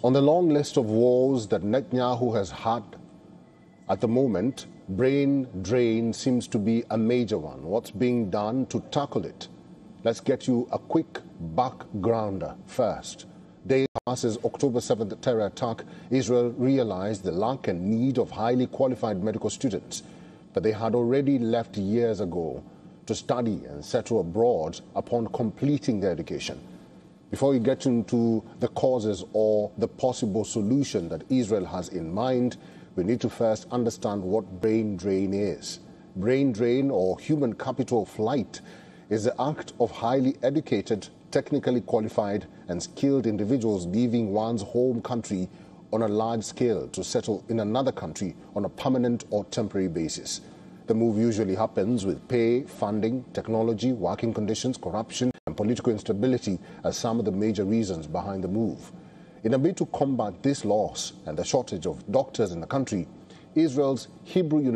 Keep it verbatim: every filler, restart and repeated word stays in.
On the long list of woes that Netanyahu has had at the moment, brain drain seems to be a major one. What's being done to tackle it? Let's get you a quick backgrounder first. Days passes October seventh terror attack, Israel realized the lack and need of highly qualified medical students, but they had already left years ago to study and settle abroad upon completing their education. Before we get into the causes or the possible solution that Israel has in mind, we need to first understand what brain drain is. Brain drain, or human capital flight, is the act of highly educated, technically qualified and skilled individuals leaving one's home country on a large scale to settle in another country on a permanent or temporary basis. The move usually happens with pay, funding, technology, working conditions, corruption and political instability as some of the major reasons behind the move. In a bid to combat this loss and the shortage of doctors in the country, Israel's Hebrew University